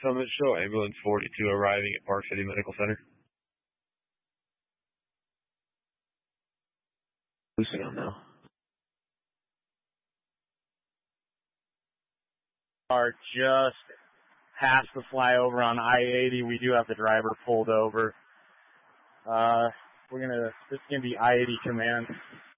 Summit, show ambulance 42 arriving at Park City Medical Center. Loosen on now. Are just past the flyover on I-80. We do have the driver pulled over. This is going to be I-80 command.